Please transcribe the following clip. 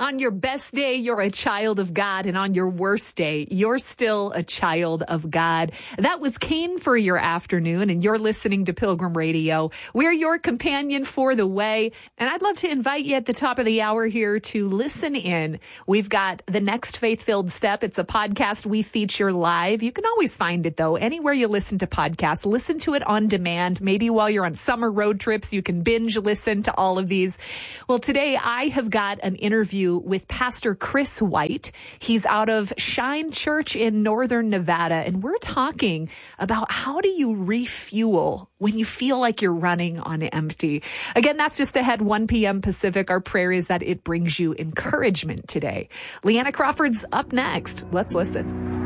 On your best day, you're a child of God. And on your worst day, you're still a child of God. That was Cain for your afternoon, and you're listening to Pilgrim Radio. We're your companion for the way. And I'd love to invite you at the top of the hour here to listen in. We've got The Next Faith-Filled Step. It's a podcast we feature live. You can always find it, though, anywhere you listen to podcasts. Listen to it on demand. Maybe while you're on summer road trips, you can binge listen to all of these. Well, today I have got an interview with Pastor Chris White. He's out of Shine Church in Northern Nevada, and we're talking about how do you refuel when you feel like you're running on empty. Again, that's just ahead 1 p.m. Pacific. Our prayer is that it brings you encouragement today. Leanna Crawford's up next. Let's listen.